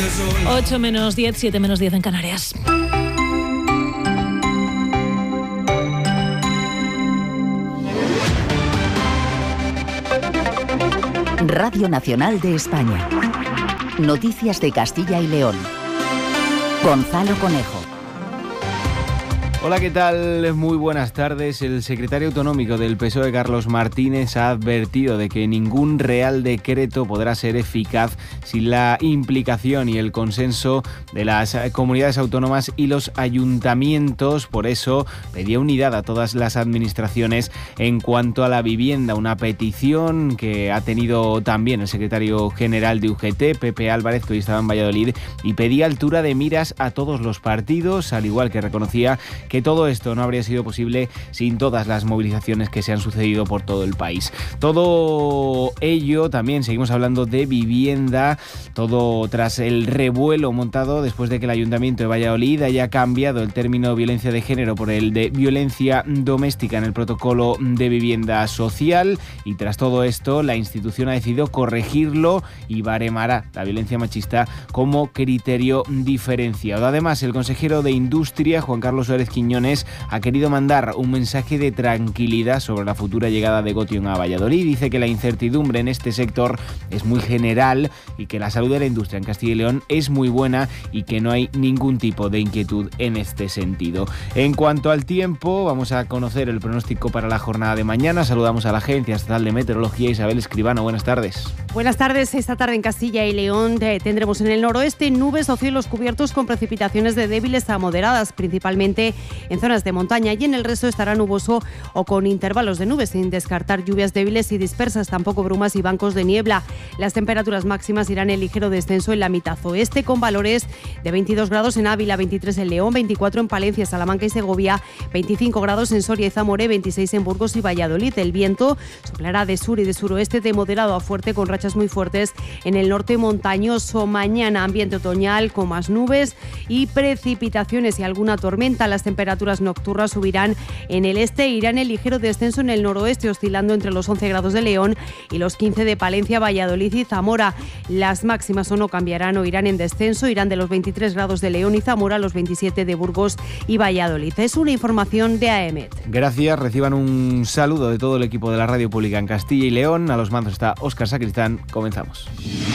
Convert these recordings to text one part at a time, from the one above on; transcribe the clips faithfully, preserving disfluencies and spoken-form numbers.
ocho menos diez, siete menos diez en Canarias. Radio Nacional de España. Noticias de Castilla y León. Gonzalo Conejo. Hola, ¿qué tal? Muy buenas tardes. El secretario autonómico del P S O E, Carlos Martínez, ha advertido de que ningún Real Decreto podrá ser eficaz sin la implicación y el consenso de las comunidades autónomas y los ayuntamientos. Por eso pedía unidad a todas las administraciones en cuanto a la vivienda, una petición que ha tenido también el secretario general de U G T, Pepe Álvarez, que hoy estaba en Valladolid, y pedía altura de miras a todos los partidos, al igual que reconocía que que todo esto no habría sido posible sin todas las movilizaciones que se han sucedido por todo el país. Todo ello, también seguimos hablando de vivienda, todo tras el revuelo montado después de que el Ayuntamiento de Valladolid haya cambiado el término violencia de género por el de violencia doméstica en el protocolo de vivienda social, y tras todo esto la institución ha decidido corregirlo y baremará la violencia machista como criterio diferenciado. Además, el consejero de Industria, Juan Carlos Suárez Quiñones, ha querido mandar un mensaje de tranquilidad sobre la futura llegada de Gotion a Valladolid. Dice que la incertidumbre en este sector es muy general y que la salud de la industria en Castilla y León es muy buena y que no hay ningún tipo de inquietud en este sentido. En cuanto al tiempo, vamos a conocer el pronóstico para la jornada de mañana. Saludamos a la Agencia Estatal de Meteorología, Isabel Escribano. Buenas tardes. Buenas tardes. Esta tarde en Castilla y León tendremos en el noroeste nubes o cielos cubiertos con precipitaciones de débiles a moderadas, principalmente en zonas de montaña, y en el resto estará nuboso o con intervalos de nubes, sin descartar lluvias débiles y dispersas, tampoco brumas y bancos de niebla. Las temperaturas máximas irán en ligero descenso en la mitad oeste, con valores de veintidós grados en Ávila, veintitrés en León, veinticuatro en Palencia, Salamanca y Segovia, veinticinco grados en Soria y Zamora, veintiséis en Burgos y Valladolid. El viento soplará de sur y de suroeste de moderado a fuerte, con rachas muy fuertes en el norte montañoso. Mañana ambiente otoñal con más nubes y precipitaciones y alguna tormenta. Las temperaturas nocturnas subirán en el este e irán en ligero descenso en el noroeste, oscilando entre los once grados de León y los quince de Palencia, Valladolid y Zamora. Las máximas o no cambiarán o irán en descenso, irán de los veintitrés grados de León y Zamora a los veintisiete de Burgos y Valladolid. Es una información de A E M E T. Gracias, reciban un saludo de todo el equipo de la Radio Pública en Castilla y León. A los mandos está Óscar Sacristán. Comenzamos.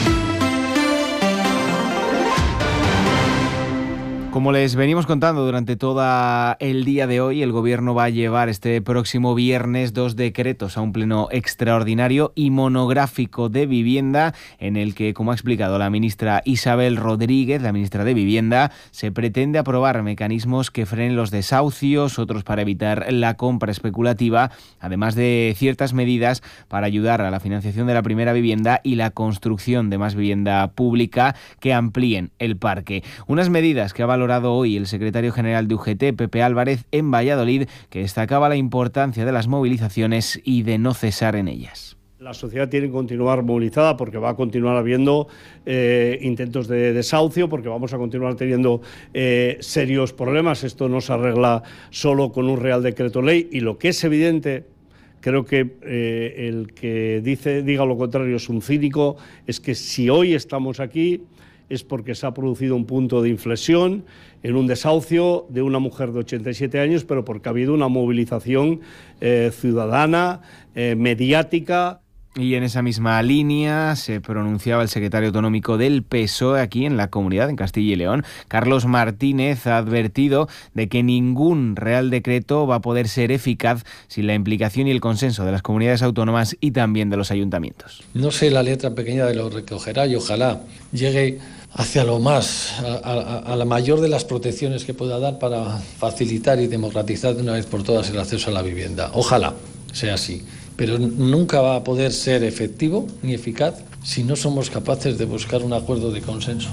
Como les venimos contando durante todo el día de hoy, el Gobierno va a llevar este próximo viernes dos decretos a un pleno extraordinario y monográfico de vivienda, en el que, como ha explicado la ministra Isabel Rodríguez, la ministra de Vivienda, se pretende aprobar mecanismos que frenen los desahucios, otros para evitar la compra especulativa, además de ciertas medidas para ayudar a la financiación de la primera vivienda y la construcción de más vivienda pública que amplíen el parque. Unas medidas que ha valorado hoy el secretario general de U G T, Pepe Álvarez, en Valladolid, que destacaba la importancia de las movilizaciones y de no cesar en ellas. La sociedad tiene que continuar movilizada porque va a continuar habiendo eh, intentos de desahucio, porque vamos a continuar teniendo eh, serios problemas. Esto no se arregla solo con un Real Decreto Ley, y lo que es evidente, creo que eh, el que dice, diga lo contrario es un cínico, es que si hoy estamos aquí es porque se ha producido un punto de inflexión en un desahucio de una mujer de ochenta y siete años, pero porque ha habido una movilización eh, ciudadana, eh, mediática. Y en esa misma línea se pronunciaba el secretario autonómico del P S O E aquí en la comunidad, en Castilla y León. Carlos Martínez ha advertido de que ningún Real Decreto va a poder ser eficaz sin la implicación y el consenso de las comunidades autónomas y también de los ayuntamientos. No sé la letra pequeña de lo que recogerá y ojalá llegue hacia lo más, a, a, a la mayor de las protecciones que pueda dar para facilitar y democratizar de una vez por todas el acceso a la vivienda. Ojalá sea así, pero nunca va a poder ser efectivo ni eficaz si no somos capaces de buscar un acuerdo de consenso.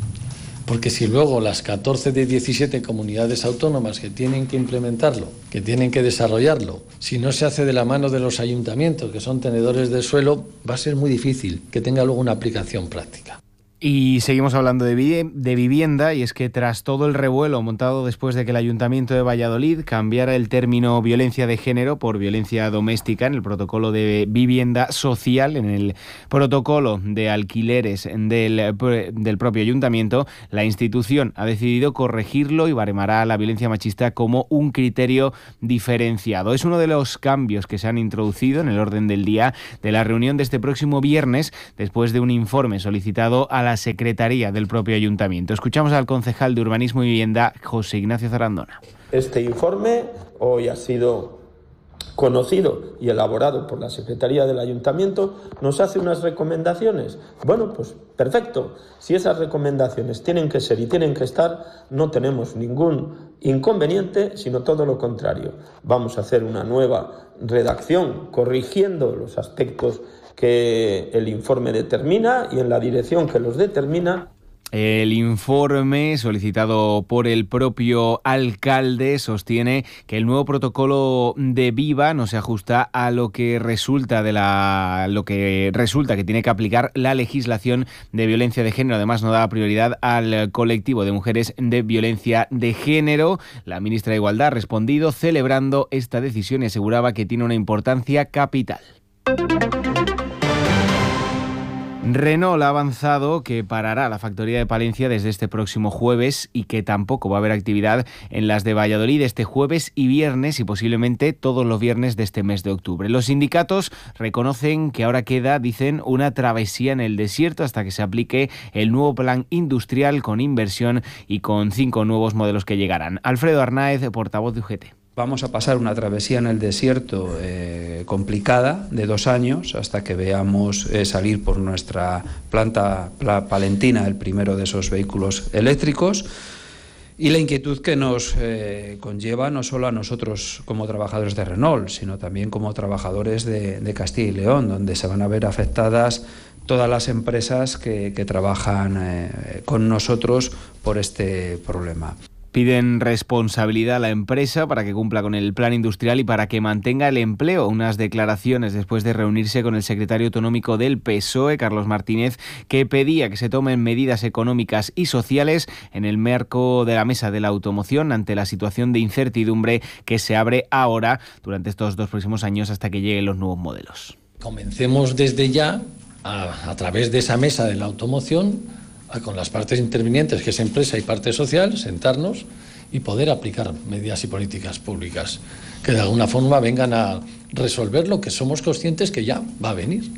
Porque si luego las catorce de diecisiete comunidades autónomas que tienen que implementarlo, que tienen que desarrollarlo, si no se hace de la mano de los ayuntamientos, que son tenedores de suelo, va a ser muy difícil que tenga luego una aplicación práctica. Y seguimos hablando de, vi- de vivienda, y es que tras todo el revuelo montado después de que el Ayuntamiento de Valladolid cambiara el término violencia de género por violencia doméstica en el protocolo de vivienda social, en el protocolo de alquileres del, del propio Ayuntamiento, la institución ha decidido corregirlo y baremará la violencia machista como un criterio diferenciado. Es uno de los cambios que se han introducido en el orden del día de la reunión de este próximo viernes, después de un informe solicitado a la la Secretaría del propio Ayuntamiento. Escuchamos al concejal de Urbanismo y Vivienda, José Ignacio Zarandona. Este informe hoy ha sido conocido y elaborado por la Secretaría del Ayuntamiento, nos hace unas recomendaciones. Bueno, pues perfecto. Si esas recomendaciones tienen que ser y tienen que estar, no tenemos ningún inconveniente, sino todo lo contrario. Vamos a hacer una nueva redacción corrigiendo los aspectos que el informe determina y en la dirección que los determina. El informe solicitado por el propio alcalde sostiene que el nuevo protocolo de Viva no se ajusta a lo que resulta de la lo que resulta que tiene que aplicar la legislación de violencia de género. Además, no da prioridad al colectivo de mujeres de violencia de género. La ministra de Igualdad ha respondido celebrando esta decisión y aseguraba que tiene una importancia capital. Renault ha avanzado que parará la factoría de Palencia desde este próximo jueves y que tampoco va a haber actividad en las de Valladolid este jueves y viernes y posiblemente todos los viernes de este mes de octubre. Los sindicatos reconocen que ahora queda, dicen, una travesía en el desierto hasta que se aplique el nuevo plan industrial con inversión y con cinco nuevos modelos que llegarán. Alfredo Arnáez, portavoz de U G T. Vamos a pasar una travesía en el desierto eh, complicada de dos años hasta que veamos eh, salir por nuestra planta pla, palentina el primero de esos vehículos eléctricos, y la inquietud que nos eh, conlleva no solo a nosotros como trabajadores de Renault, sino también como trabajadores de, de Castilla y León, donde se van a ver afectadas todas las empresas que, que trabajan eh, con nosotros por este problema. Piden responsabilidad a la empresa para que cumpla con el plan industrial y para que mantenga el empleo. Unas declaraciones después de reunirse con el secretario autonómico del P S O E, Carlos Martínez, que pedía que se tomen medidas económicas y sociales en el marco de la mesa de la automoción ante la situación de incertidumbre que se abre ahora durante estos dos próximos años hasta que lleguen los nuevos modelos. Comencemos desde ya, a, a través de esa mesa de la automoción, con las partes intervinientes, que es empresa y parte social, sentarnos y poder aplicar medidas y políticas públicas que de alguna forma vengan a resolver lo que somos conscientes que ya va a venir,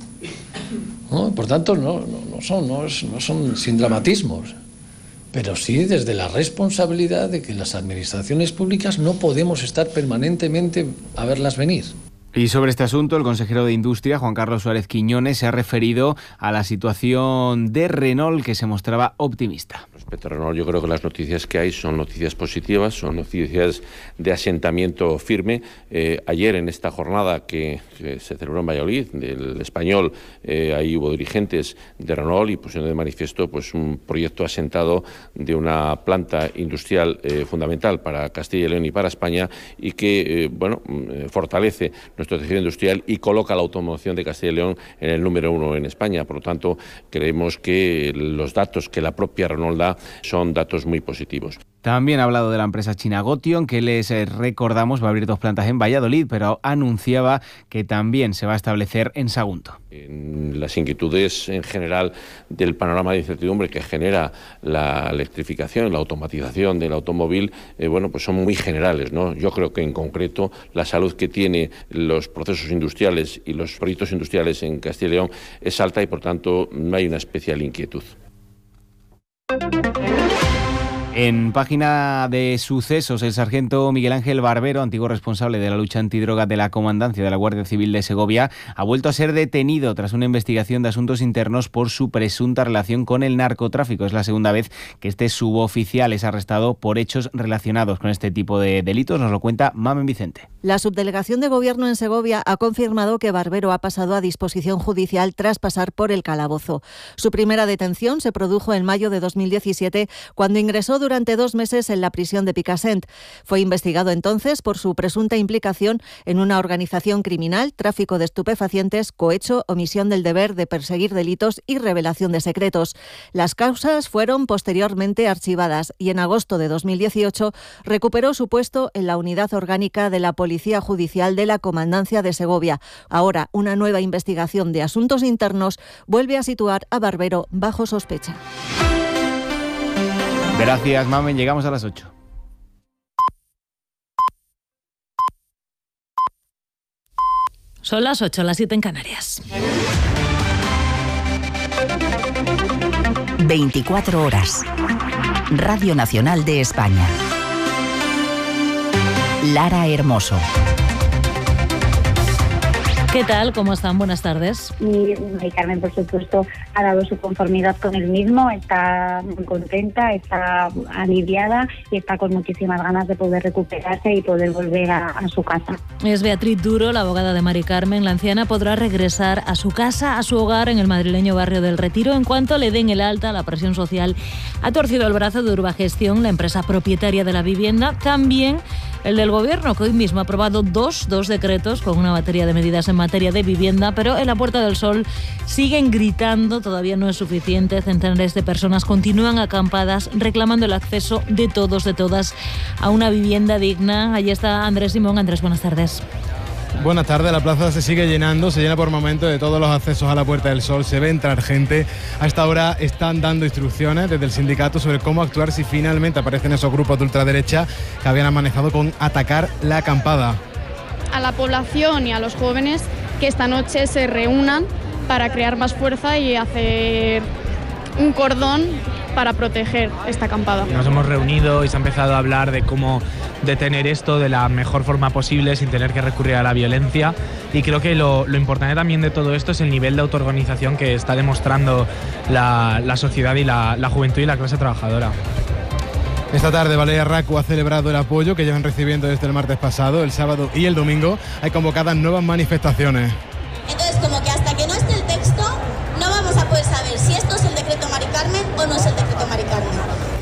¿no? Por tanto, no, no, no, son, no, es, no son sin dramatismos, pero sí desde la responsabilidad de que las administraciones públicas no podemos estar permanentemente a verlas venir. Y sobre este asunto, el consejero de Industria, Juan Carlos Suárez Quiñones, se ha referido a la situación de Renault, que se mostraba optimista. Respecto a Renault, yo creo que las noticias que hay son noticias positivas, son noticias de asentamiento firme. Eh, ayer, en esta jornada que, que se celebró en Valladolid, del español, eh, ahí hubo dirigentes de Renault y pusieron de manifiesto pues, un proyecto asentado de una planta industrial eh, fundamental para Castilla y León y para España, y que, eh, bueno, eh, fortalece nuestro tejido industrial y coloca la automoción de Castilla y León en el número uno en España. Por lo tanto, creemos que los datos que la propia Renault da son datos muy positivos. También ha hablado de la empresa china Gotion, que les recordamos va a abrir dos plantas en Valladolid, pero anunciaba que también se va a establecer en Sagunto. En las inquietudes en general del panorama de incertidumbre que genera la electrificación, la automatización del automóvil, eh, bueno, pues son muy generales, ¿no? Yo creo que en concreto la salud que tiene los procesos industriales y los proyectos industriales en Castilla y León es alta y por tanto no hay una especial inquietud. En página de sucesos, el sargento Miguel Ángel Barbero, antiguo responsable de la lucha antidroga de la Comandancia de la Guardia Civil de Segovia, ha vuelto a ser detenido tras una investigación de asuntos internos por su presunta relación con el narcotráfico. Es la segunda vez que este suboficial es arrestado por hechos relacionados con este tipo de delitos. Nos lo cuenta Mamen Vicente. La subdelegación de Gobierno en Segovia ha confirmado que Barbero ha pasado a disposición judicial tras pasar por el calabozo. Su primera detención se produjo en mayo de dos mil diecisiete, cuando ingresó durante dos meses en la prisión de Picassent. Fue investigado entonces por su presunta implicación en una organización criminal, tráfico de estupefacientes, cohecho, omisión del deber de perseguir delitos y revelación de secretos. Las causas fueron posteriormente archivadas y en agosto de dos mil dieciocho recuperó su puesto en la unidad orgánica de la Policía Judicial de la Comandancia de Segovia. Ahora, una nueva investigación de asuntos internos vuelve a situar a Barbero bajo sospecha. Gracias, Mamen. Llegamos a las ocho. Son las ocho, las siete en Canarias. veinticuatro horas. Radio Nacional de España. Lara Hermoso. ¿Qué tal? ¿Cómo están? Buenas tardes. Y Mari Carmen, por supuesto, ha dado su conformidad con el mismo, está muy contenta, está aliviada y está con muchísimas ganas de poder recuperarse y poder volver a, a su casa. Es Beatriz Duro, la abogada de Mari Carmen. La anciana podrá regresar a su casa, a su hogar en el madrileño barrio del Retiro, en cuanto le den el alta. La presión social ha torcido el brazo de Urbagestión, la empresa propietaria de la vivienda, también el del Gobierno, que hoy mismo ha aprobado dos, dos decretos con una batería de medidas en materia de vivienda, pero en la Puerta del Sol siguen gritando, todavía no es suficiente. Centenares de personas continúan acampadas reclamando el acceso de todos, de todas, a una vivienda digna. Allí está Andrés Simón. Andrés, buenas tardes. Buenas tardes, la plaza se sigue llenando, se llena por momentos de todos los accesos a la Puerta del Sol, se ve entrar gente. A esta hora están dando instrucciones desde el sindicato sobre cómo actuar si finalmente aparecen esos grupos de ultraderecha que habían amenazado con atacar la acampada. A la población y a los jóvenes que esta noche se reúnan para crear más fuerza y hacer un cordón para proteger esta acampada. Nos hemos reunido y se ha empezado a hablar de cómo detener esto de la mejor forma posible sin tener que recurrir a la violencia, y creo que lo, lo importante también de todo esto es el nivel de autoorganización que está demostrando la, la sociedad y la, la juventud y la clase trabajadora. Esta tarde Valeria Raco ha celebrado el apoyo que llevan recibiendo desde el martes pasado. El sábado y el domingo hay convocadas nuevas manifestaciones. Entonces, como que hasta que no esté el texto, no vamos a poder saber si esto es el decreto Mari Carmen o no es el decreto Mari Carmen.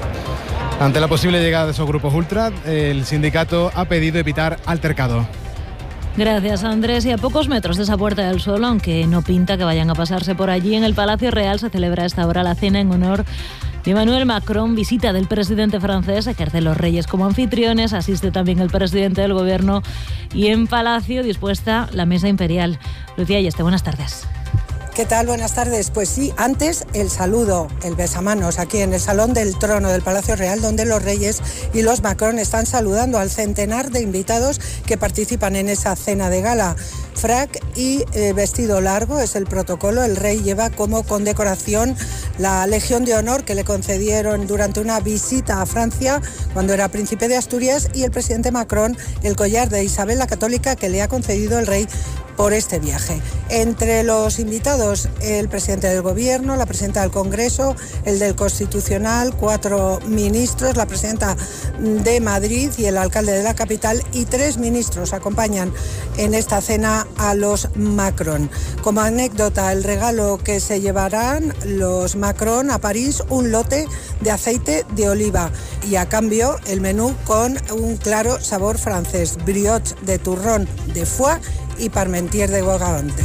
Ante la posible llegada de esos grupos ultra, el sindicato ha pedido evitar altercados. Gracias, Andrés. Y a pocos metros de esa Puerta del Sol, aunque no pinta que vayan a pasarse por allí, en el Palacio Real se celebra a esta hora la cena en honor de Emmanuel Macron, visita del presidente francés, ejerce los reyes como anfitriones, asiste también el presidente del Gobierno y en Palacio dispuesta la mesa imperial. Lucía Yeste, buenas tardes. ¿Qué tal? Buenas tardes. Pues sí, antes el saludo, el besamanos, aquí en el Salón del Trono del Palacio Real, donde los reyes y los Macron están saludando al centenar de invitados que participan en esa cena de gala. Frac y eh, vestido largo es el protocolo. El rey lleva como condecoración la Legión de Honor que le concedieron durante una visita a Francia cuando era príncipe de Asturias, y el presidente Macron el collar de Isabel la Católica que le ha concedido el rey por este viaje. Entre los invitados, el presidente del Gobierno, la presidenta del Congreso, el del Constitucional, cuatro ministros, la presidenta de Madrid y el alcalde de la capital, y tres ministros acompañan en esta cena a los Macron. Como anécdota, el regalo que se llevarán los Macron a París, un lote de aceite de oliva, y a cambio el menú con un claro sabor francés, brioche de turrón de foie y parmentier de bogavante.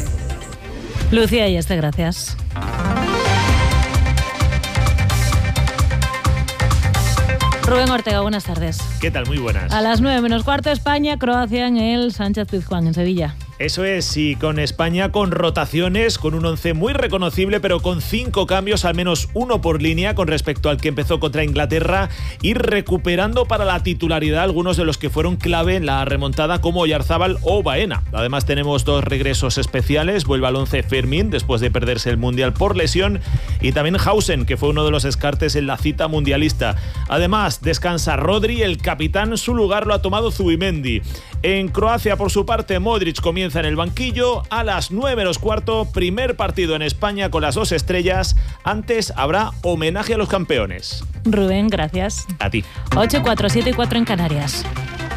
Lucía Yeste, gracias. Rubén Ortega, buenas tardes. ¿Qué tal? Muy buenas. A las nueve menos cuarto, España, Croacia en el Sánchez-Pizjuán, en Sevilla. Eso es, y con España con rotaciones, con un once muy reconocible, pero con cinco cambios, al menos uno por línea con respecto al que empezó contra Inglaterra, y recuperando para la titularidad algunos de los que fueron clave en la remontada, como Oyarzábal o Baena. Además tenemos dos regresos especiales, vuelve al once Fermín después de perderse el Mundial por lesión, y también Hausen, que fue uno de los descartes en la cita mundialista. Además descansa Rodri, el capitán, su lugar lo ha tomado Zubimendi. En Croacia, por su parte, Modric comienza en el banquillo a las nueve menos cuarto, primer partido en España con las dos estrellas. Antes habrá homenaje a los campeones. Rubén, gracias. A ti. ocho, cuatro, siete y cuatro en Canarias.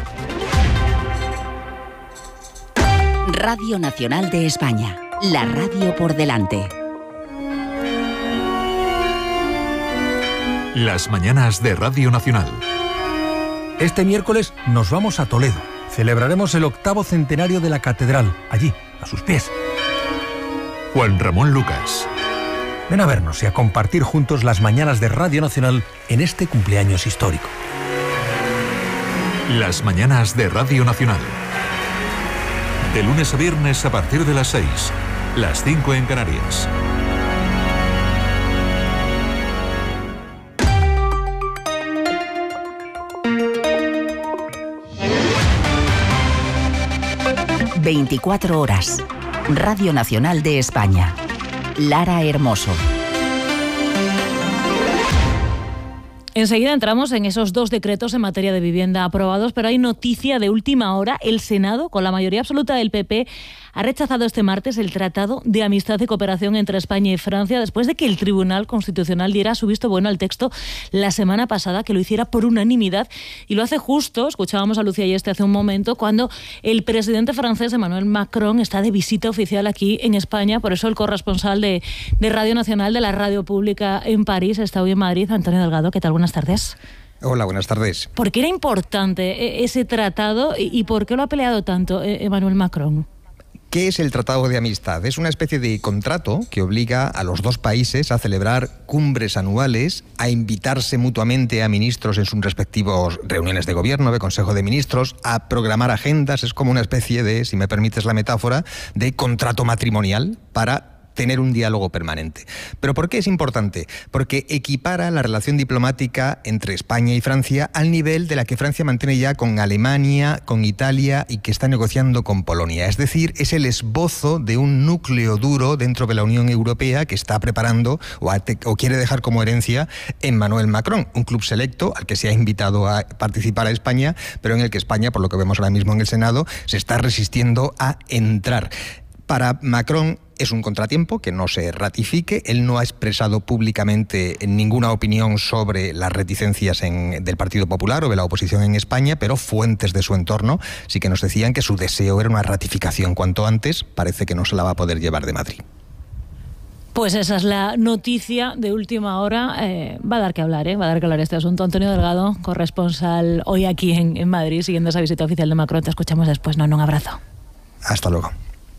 Radio Nacional de España, la radio por delante. Las mañanas de Radio Nacional. Este miércoles nos vamos a Toledo. Celebraremos el octavo centenario de la catedral, allí, a sus pies. Juan Ramón Lucas. Ven a vernos y a compartir juntos las mañanas de Radio Nacional en este cumpleaños histórico. Las mañanas de Radio Nacional. De lunes a viernes a partir de las seis, las cinco en Canarias. veinticuatro horas. Radio Nacional de España. Lara Hermoso. Enseguida entramos en esos dos decretos en materia de vivienda aprobados, pero hay noticia de última hora. El Senado, con la mayoría absoluta del P P, ha rechazado este martes el Tratado de Amistad y Cooperación entre España y Francia después de que el Tribunal Constitucional diera su visto bueno al texto la semana pasada, que lo hiciera por unanimidad, y lo hace justo, escuchábamos a Lucía Yeste hace un momento, cuando el presidente francés Emmanuel Macron está de visita oficial aquí en España. Por eso el corresponsal de, de Radio Nacional, de la radio pública en París, está hoy en Madrid. Antonio Delgado, ¿qué tal? Buenas tardes. Hola, buenas tardes. ¿Por qué era importante ese tratado y por qué lo ha peleado tanto Emmanuel Macron? ¿Qué es el Tratado de Amistad? Es una especie de contrato que obliga a los dos países a celebrar cumbres anuales, a invitarse mutuamente a ministros en sus respectivos reuniones de gobierno, de Consejo de Ministros, a programar agendas. Es como una especie de, si me permites la metáfora, de contrato matrimonial para tener un diálogo permanente. ¿Pero por qué es importante? Porque equipara la relación diplomática entre España y Francia al nivel de la que Francia mantiene ya con Alemania, con Italia y que está negociando con Polonia. Es decir, es el esbozo de un núcleo duro dentro de la Unión Europea que está preparando o, a, o quiere dejar como herencia Emmanuel Macron, un club selecto al que se ha invitado a participar a España, pero en el que España, por lo que vemos ahora mismo en el Senado, se está resistiendo a entrar. Para Macron es un contratiempo que no se ratifique. Él no ha expresado públicamente ninguna opinión sobre las reticencias en, del Partido Popular o de la oposición en España, pero fuentes de su entorno sí que nos decían que su deseo era una ratificación cuanto antes. Parece que no se la va a poder llevar de Madrid. Pues esa es la noticia de última hora. Eh, va a dar que hablar, ¿eh? va a dar que hablar este asunto. Antonio Delgado, corresponsal hoy aquí en, en Madrid, siguiendo esa visita oficial de Macron. Te escuchamos después. No, no, un abrazo. Hasta luego.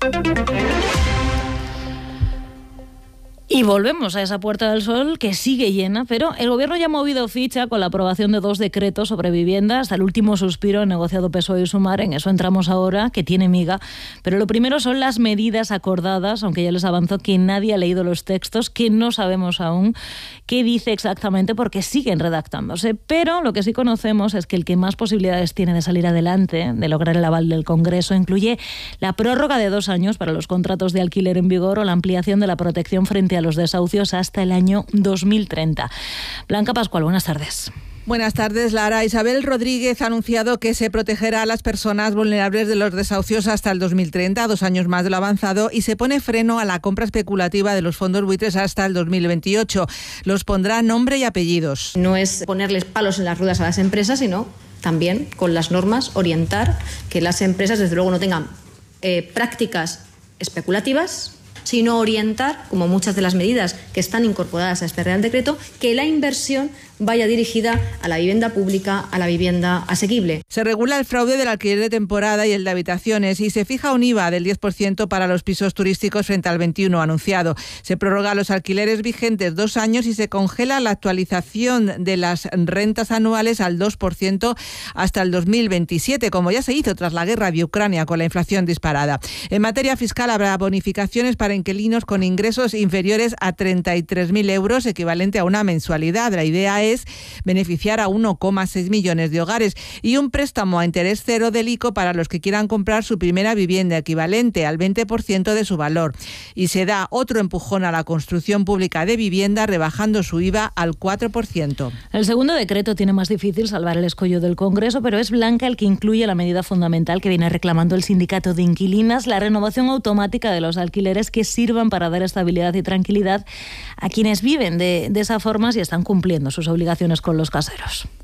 Y volvemos a esa Puerta del Sol que sigue llena, pero el Gobierno ya ha movido ficha con la aprobación de dos decretos sobre vivienda. Hasta el último suspiro han negociado P S O E y Sumar. En eso entramos ahora, que tiene miga. Pero lo primero son las medidas acordadas, aunque ya les avanzó que nadie ha leído los textos, que no sabemos aún qué dice exactamente porque siguen redactándose. Pero lo que sí conocemos es que el que más posibilidades tiene de salir adelante, de lograr el aval del Congreso, incluye la prórroga de dos años para los contratos de alquiler en vigor o la ampliación de la protección frente a los desahucios hasta el año dos mil treinta. Blanca Pascual, buenas tardes. Buenas tardes, Lara. Isabel Rodríguez ha anunciado que se protegerá a las personas vulnerables de los desahucios hasta el dos mil treinta, dos años más de lo avanzado, y se pone freno a la compra especulativa de los fondos buitres hasta el dos mil veintiocho. Los pondrá nombre y apellidos. No es ponerles palos en las ruedas a las empresas, sino también con las normas orientar que las empresas desde luego no tengan eh, prácticas especulativas, sino orientar, como muchas de las medidas que están incorporadas a este Real Decreto, que la inversión vaya dirigida a la vivienda pública, a la vivienda asequible. Se regula el fraude del alquiler de temporada y el de habitaciones y se fija un I V A del diez por ciento para los pisos turísticos frente al veintiuno por ciento anunciado. Se prorroga los alquileres vigentes dos años y se congela la actualización de las rentas anuales al dos por ciento hasta el dos mil veintisiete, como ya se hizo tras la guerra de Ucrania con la inflación disparada. En materia fiscal habrá bonificaciones para inquilinos con ingresos inferiores a treinta y tres mil euros, equivalente a una mensualidad. La idea es beneficiar a uno coma seis millones de hogares, y un préstamo a interés cero del I C O para los que quieran comprar su primera vivienda, equivalente al veinte por ciento de su valor. Y se da otro empujón a la construcción pública de vivienda, rebajando su I V A al cuatro por ciento. El segundo decreto tiene más difícil salvar el escollo del Congreso, pero es Blanca el que incluye la medida fundamental que viene reclamando el sindicato de inquilinas, la renovación automática de los alquileres que sirvan para dar estabilidad y tranquilidad a quienes viven de, de esa forma si están cumpliendo sus obligaciones con los caseros.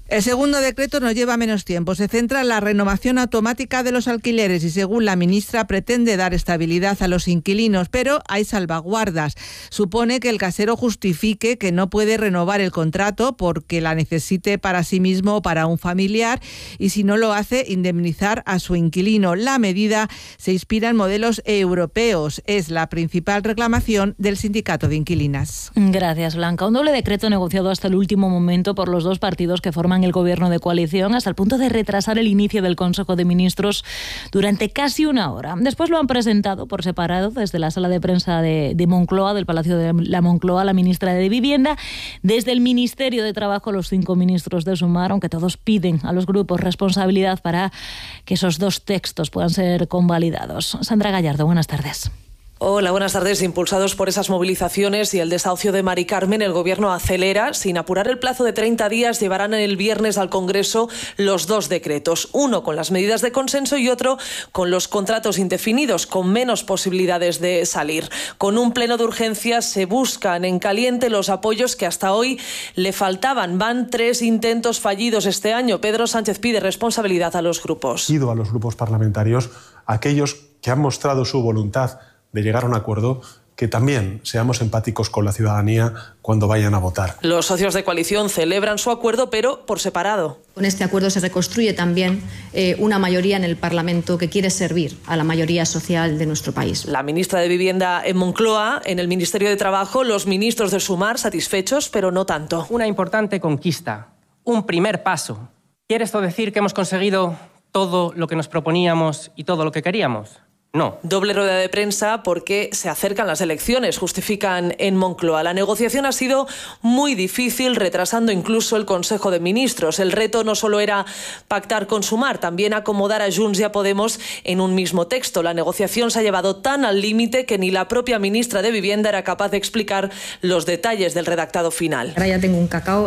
El segundo decreto nos lleva menos tiempo. Se centra en la renovación automática de los alquileres y, según la ministra, pretende dar estabilidad a los inquilinos, pero hay salvaguardas. Supone que el casero justifique que no puede renovar el contrato porque la necesite para sí mismo o para un familiar y, si no lo hace, indemnizar a su inquilino. La medida se inspira en modelos europeos. Es la principal reclamación del sindicato de inquilinas. Gracias, Blanca. Un doble decreto negociado hasta el último momento por los dos partidos que forman el gobierno de coalición, hasta el punto de retrasar el inicio del Consejo de Ministros durante casi una hora. Después lo han presentado por separado desde la sala de prensa de, de Moncloa, del Palacio de la Moncloa, la ministra de Vivienda, desde el Ministerio de Trabajo, los cinco ministros de Sumar, aunque todos piden a los grupos responsabilidad para que esos dos textos puedan ser convalidados. Sandra Gallardo, buenas tardes. Hola, buenas tardes. Impulsados por esas movilizaciones y el desahucio de Mari Carmen, el Gobierno acelera. Sin apurar el plazo de treinta días, llevarán el viernes al Congreso los dos decretos. Uno con las medidas de consenso y otro con los contratos indefinidos, con menos posibilidades de salir. Con un pleno de urgencia se buscan en caliente los apoyos que hasta hoy le faltaban. Van tres intentos fallidos este año. Pedro Sánchez pide responsabilidad a los grupos. Pido a los grupos parlamentarios, a aquellos que han mostrado su voluntad de llegar a un acuerdo, que también seamos empáticos con la ciudadanía cuando vayan a votar. Los socios de coalición celebran su acuerdo, pero por separado. Con este acuerdo se reconstruye también eh, una mayoría en el Parlamento que quiere servir a la mayoría social de nuestro país. La ministra de Vivienda en Moncloa, en el Ministerio de Trabajo, los ministros de Sumar satisfechos, pero no tanto. Una importante conquista, un primer paso. ¿Quiere esto decir que hemos conseguido todo lo que nos proponíamos y todo lo que queríamos? No. Doble rueda de prensa porque se acercan las elecciones, justifican en Moncloa. La negociación ha sido muy difícil, retrasando incluso el Consejo de Ministros. El reto no solo era pactar con Sumar, también acomodar a Junts y a Podemos en un mismo texto. La negociación se ha llevado tan al límite que ni la propia ministra de Vivienda era capaz de explicar los detalles del redactado final. Ahora ya tengo un cacao.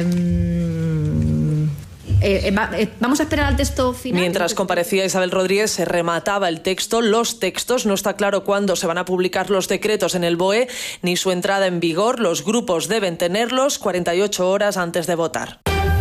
Eh... Eh, eh, eh, vamos a esperar al texto final. Mientras comparecía Isabel Rodríguez, se remataba el texto, los textos. No está claro cuándo se van a publicar los decretos en el B O E ni su entrada en vigor. Los grupos deben tenerlos cuarenta y ocho horas antes de votar.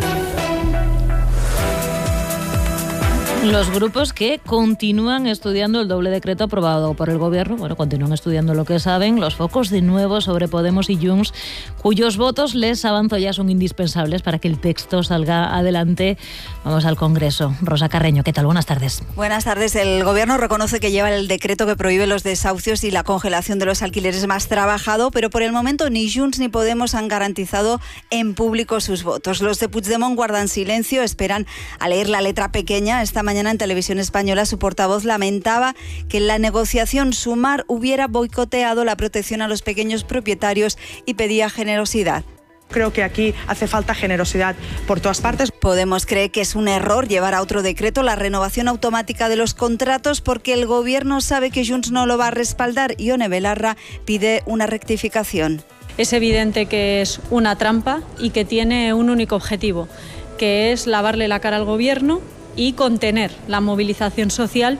Los grupos que continúan estudiando el doble decreto aprobado por el Gobierno, bueno, continúan estudiando lo que saben, los focos de nuevo sobre Podemos y Junts, cuyos votos, les avanzo ya, son indispensables para que el texto salga adelante. Vamos al Congreso. Rosa Carreño, ¿qué tal? Buenas tardes. Buenas tardes. El Gobierno reconoce que lleva el decreto que prohíbe los desahucios y la congelación de los alquileres más trabajado, pero por el momento ni Junts ni Podemos han garantizado en público sus votos. Los de Puigdemont guardan silencio, esperan a leer la letra pequeña. Esta mañana Mañana en Televisión Española su portavoz lamentaba que en la negociación Sumar hubiera boicoteado la protección a los pequeños propietarios y pedía generosidad. Creo que aquí hace falta generosidad por todas partes. Podemos cree que es un error llevar a otro decreto la renovación automática de los contratos porque el Gobierno sabe que Junts no lo va a respaldar. Ione Belarra pide una rectificación. Es evidente que es una trampa y que tiene un único objetivo, que es lavarle la cara al Gobierno y contener la movilización social.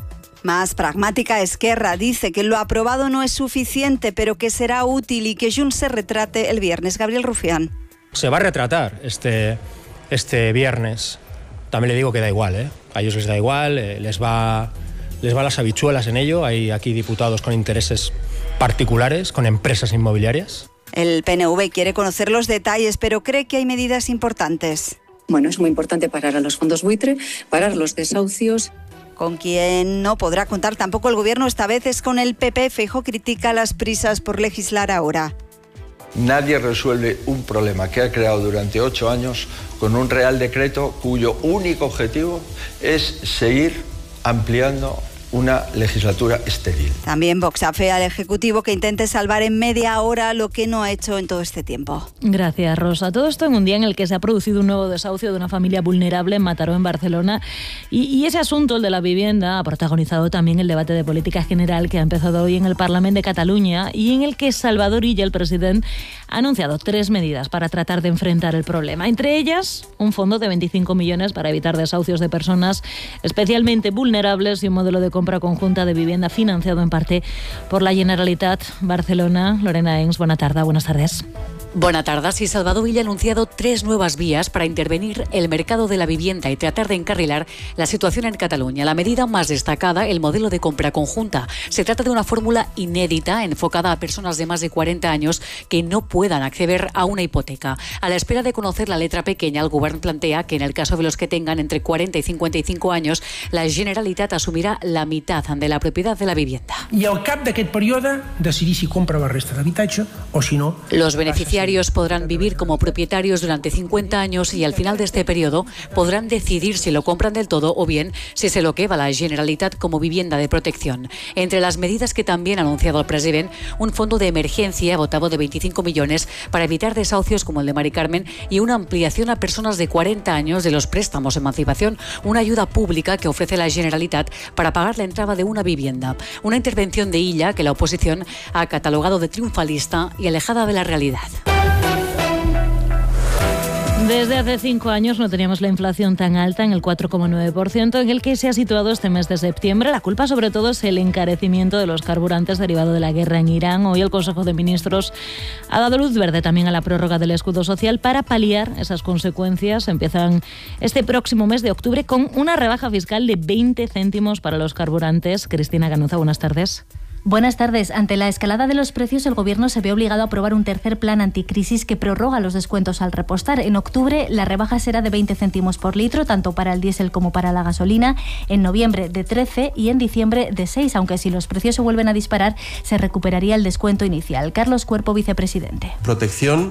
Más pragmática, Esquerra dice que lo aprobado no es suficiente, pero que será útil y que Junts se retrate el viernes. Gabriel Rufián. Se va a retratar este, este viernes. También le digo que da igual, ¿eh? A ellos les da igual, eh, les va, les va las habichuelas en ello. Hay aquí diputados con intereses particulares, con empresas inmobiliarias. El P N V quiere conocer los detalles, pero cree que hay medidas importantes. Bueno, es muy importante parar a los fondos buitre, parar los desahucios. Con quien no podrá contar tampoco el Gobierno esta vez es con el P P. Feijóo critica las prisas por legislar ahora. Nadie resuelve un problema que ha creado durante ocho años con un Real Decreto cuyo único objetivo es seguir ampliando una legislatura estéril. También Vox afea al Ejecutivo que intente salvar en media hora lo que no ha hecho en todo este tiempo. Gracias, Rosa. Todo esto en un día en el que se ha producido un nuevo desahucio de una familia vulnerable en Mataró, en Barcelona. Y, y ese asunto, el de la vivienda, ha protagonizado también el debate de política general que ha empezado hoy en el Parlamento de Cataluña y en el que Salvador Illa, el presidente, ha anunciado tres medidas para tratar de enfrentar el problema. Entre ellas, un fondo de veinticinco millones para evitar desahucios de personas especialmente vulnerables y un modelo de compra conjunta de vivienda financiado en parte por la Generalitat. Barcelona. Lorena Enns, buena tarde, buenas tardes. Buenas tardes. Y Salvador Illa ha anunciado tres nuevas vías para intervenir el mercado de la vivienda y tratar de encarrilar la situación en Cataluña. La medida más destacada, el modelo de compra conjunta. Se trata de una fórmula inédita enfocada a personas de más de cuarenta años que no puedan acceder a una hipoteca. A la espera de conocer la letra pequeña, el Govern plantea que en el caso de los que tengan entre cuarenta y cincuenta y cinco años, la Generalitat asumirà la mitad de la propiedad de la vivienda. I al cap d'aquest període decidir si compra la resta d'habitatge o si no. Los beneficiarios podrán vivir como propietarios durante cincuenta años y al final de este periodo podrán decidir si lo compran del todo o bien si se lo queda la Generalitat como vivienda de protección. Entre las medidas que también ha anunciado el presidente, un fondo de emergencia dotado de veinticinco millones para evitar desahucios como el de Mari Carmen y una ampliación a personas de cuarenta años de los préstamos de emancipación, una ayuda pública que ofrece la Generalitat para pagar la entrada de una vivienda. Una intervención de Illa que la oposición ha catalogado de triunfalista y alejada de la realidad. Desde hace cinco años no teníamos la inflación tan alta, en el cuatro coma nueve por ciento, en el que se ha situado este mes de septiembre. La culpa, sobre todo, es el encarecimiento de los carburantes derivado de la guerra en Irán. Hoy el Consejo de Ministros ha dado luz verde también a la prórroga del escudo social para paliar esas consecuencias. Empiezan este próximo mes de octubre con una rebaja fiscal de veinte céntimos para los carburantes. Cristina Ganuza, buenas tardes. Buenas tardes. Ante la escalada de los precios, el Gobierno se ve obligado a aprobar un tercer plan anticrisis que prorroga los descuentos al repostar. En octubre, la rebaja será de veinte céntimos por litro, tanto para el diésel como para la gasolina. En noviembre, de trece y en diciembre, de seis, aunque si los precios se vuelven a disparar, se recuperaría el descuento inicial. Carlos Cuerpo, vicepresidente. Protección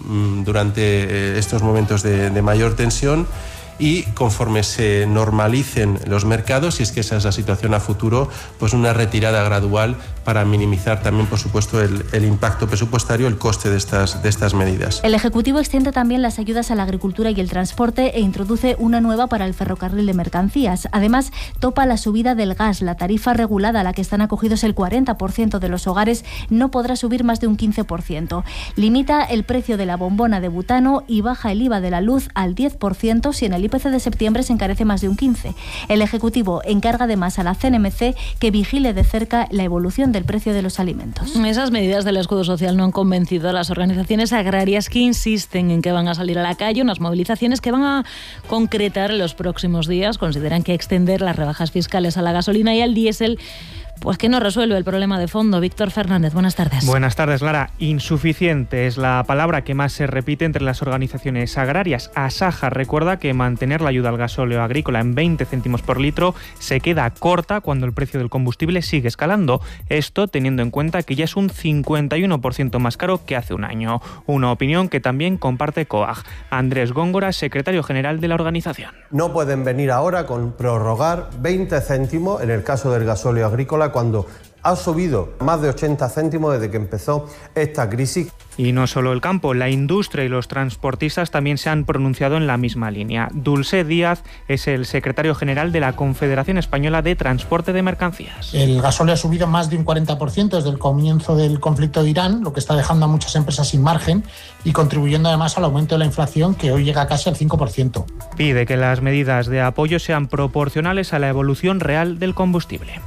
durante estos momentos de, de mayor tensión. Y conforme se normalicen los mercados, si es que esa es la situación a futuro, pues una retirada gradual para minimizar también, por supuesto, el, el impacto presupuestario, el coste de estas, de estas medidas. El Ejecutivo extiende también las ayudas a la agricultura y el transporte e introduce una nueva para el ferrocarril de mercancías. Además, topa la subida del gas. La tarifa regulada a la que están acogidos el cuarenta por ciento de los hogares no podrá subir más de un quince por ciento. Limita el precio de la bombona de butano y baja el I V A de la luz al diez por ciento si en el I P C de septiembre se encarece más de un quince por ciento. El Ejecutivo encarga además a la C N M C que vigile de cerca la evolución del precio de los alimentos. Esas medidas del escudo social no han convencido a las organizaciones agrarias, que insisten en que van a salir a la calle, unas movilizaciones que van a concretar en los próximos días. Consideran que extender las rebajas fiscales a la gasolina y al diésel pues que no resuelve el problema de fondo. Víctor Fernández, buenas tardes. Buenas tardes, Lara. Insuficiente es la palabra que más se repite entre las organizaciones agrarias. Asaja recuerda que mantener la ayuda al gasóleo agrícola en veinte céntimos por litro se queda corta cuando el precio del combustible sigue escalando. Esto teniendo en cuenta que ya es un cincuenta y uno por ciento más caro que hace un año. Una opinión que también comparte COAG. Andrés Góngora, secretario general de la organización. No pueden venir ahora con prorrogar veinte céntimos en el caso del gasóleo agrícola cuando ha subido más de ochenta céntimos desde que empezó esta crisis. Y no solo el campo, la industria y los transportistas también se han pronunciado en la misma línea. Dulce Díaz es el secretario general de la Confederación Española de Transporte de Mercancías. El gasóleo ha subido más de un cuarenta por ciento desde el comienzo del conflicto de Irán, lo que está dejando a muchas empresas sin margen y contribuyendo además al aumento de la inflación, que hoy llega casi al cinco por ciento. Pide que las medidas de apoyo sean proporcionales a la evolución real del combustible.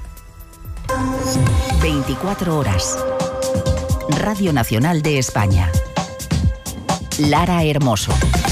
veinticuatro horas. Radio Nacional de España. Lara Hermoso.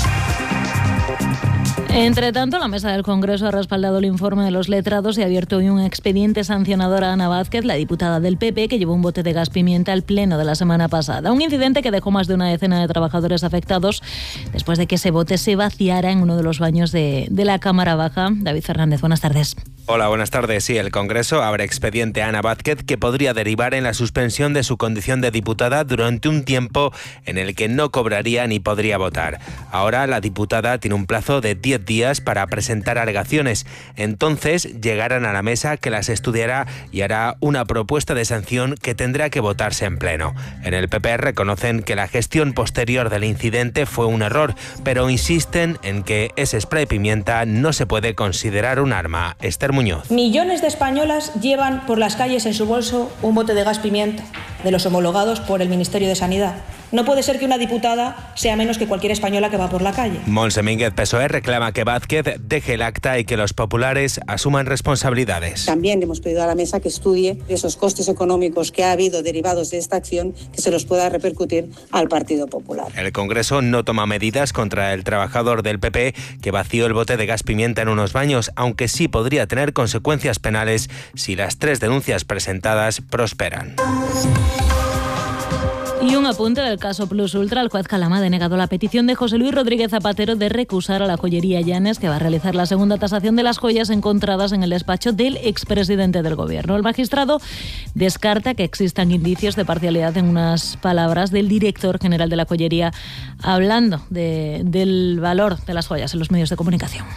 Entre tanto, la Mesa del Congreso ha respaldado el informe de los letrados y ha abierto hoy un expediente sancionador a Ana Vázquez, la diputada del P P, que llevó un bote de gas pimienta al pleno de la semana pasada. Un incidente que dejó más de una decena de trabajadores afectados después de que ese bote se vaciara en uno de los baños de, de la Cámara Baja. David Fernández, buenas tardes. Hola, buenas tardes. Sí, el Congreso abre expediente a Ana Vázquez que podría derivar en la suspensión de su condición de diputada durante un tiempo en el que no cobraría ni podría votar. Ahora la diputada tiene un plazo de diez días para presentar alegaciones. Entonces llegarán a la mesa, que las estudiará y hará una propuesta de sanción que tendrá que votarse en pleno. En el P P reconocen que la gestión posterior del incidente fue un error, pero insisten en que ese spray pimienta no se puede considerar un arma. Esther Muñoz. Millones de españolas llevan por las calles en su bolso un bote de gas pimienta. de los homologados por el Ministerio de Sanidad. No puede ser que una diputada sea menos que cualquier española que va por la calle. Montse Mínguez, P S O E, reclama que Vázquez deje el acta y que los populares asuman responsabilidades. También hemos pedido a la mesa que estudie esos costes económicos que ha habido derivados de esta acción, que se los pueda repercutir al Partido Popular. El Congreso no toma medidas contra el trabajador del P P que vació el bote de gas pimienta en unos baños, aunque sí podría tener consecuencias penales si las tres denuncias presentadas prosperan. Y un apunte del caso Plus Ultra. El juez Calama ha denegado la petición de José Luis Rodríguez Zapatero de recusar a la joyería Llanes, que va a realizar la segunda tasación de las joyas encontradas en el despacho del expresidente del Gobierno. El magistrado descarta que existan indicios de parcialidad en unas palabras del director general de la joyería hablando de, del valor de las joyas en los medios de comunicación.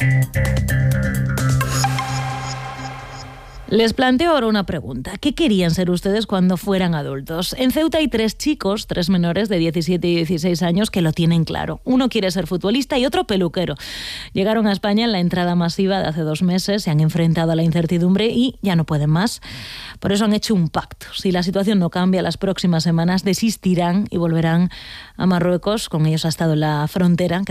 Les planteo ahora una pregunta. ¿Qué querían ser ustedes cuando fueran adultos? En Ceuta hay tres chicos, tres menores de diecisiete y dieciséis años que lo tienen claro. Uno quiere ser futbolista y otro peluquero. Llegaron a España en la entrada masiva de hace dos meses, se han enfrentado a la incertidumbre y ya no pueden más. Por eso han hecho un pacto. Si la situación no cambia, las próximas semanas desistirán y volverán a Marruecos. Con ellos ha estado en la frontera, que